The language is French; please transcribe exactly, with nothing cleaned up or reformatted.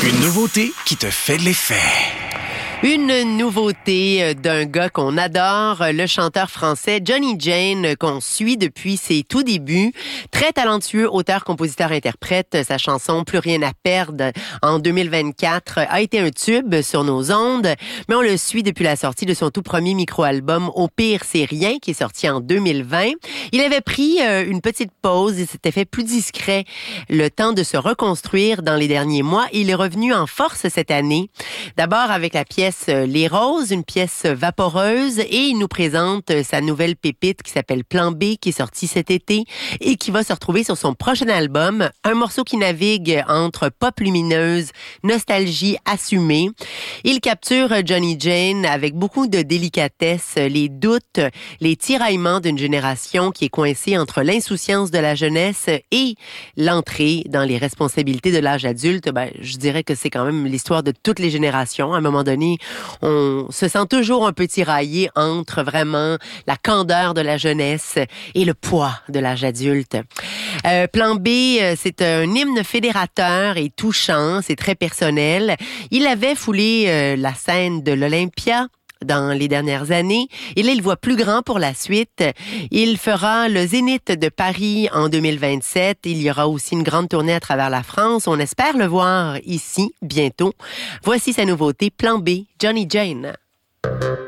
Une nouveauté qui te fait l'effet. Une nouveauté d'un gars qu'on adore, le chanteur français Johnny Jane, qu'on suit depuis ses tout débuts. Très talentueux auteur, compositeur, interprète. Sa chanson Plus rien à perdre en deux mille vingt-quatre a été un tube sur nos ondes, mais on le suit depuis la sortie de son tout premier micro-album Au pire c'est rien, qui est sorti en deux mille vingt. Il avait pris euh, une petite pause et s'était fait plus discret le temps de se reconstruire dans les derniers mois. Il est revenu en force cette année. D'abord avec la pièce Les Roses, une pièce vaporeuse, et il nous présente sa nouvelle pépite qui s'appelle Plan B, qui est sortie cet été et qui va se retrouver sur son prochain album, un morceau qui navigue entre pop lumineuse, nostalgie assumée. Il capture Johnny Jane avec beaucoup de délicatesse, les doutes, les tiraillements d'une génération qui est coincée entre l'insouciance de la jeunesse et l'entrée dans les responsabilités de l'âge adulte. Ben, je dirais que c'est quand même l'histoire de toutes les générations. À un moment donné, on se sent toujours un peu tiraillé entre vraiment la candeur de la jeunesse et le poids de l'âge adulte. Euh, Plan B, c'est un hymne fédérateur et touchant, c'est très personnel. Il avait foulé euh, la scène de l'Olympia dans les dernières années. Et là, il voit plus grand pour la suite. Il fera le Zénith de Paris en deux mille vingt-sept. Il y aura aussi une grande tournée à travers la France. On espère le voir ici bientôt. Voici sa nouveauté, Plan B, Johnny Jane.